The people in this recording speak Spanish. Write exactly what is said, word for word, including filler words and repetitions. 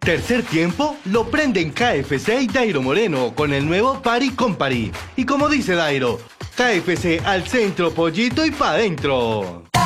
Tercer tiempo lo prenden K F C y Dairo Moreno con el nuevo Pari con Pari. Y como dice Dairo, K F C al centro, pollito y pa' dentro.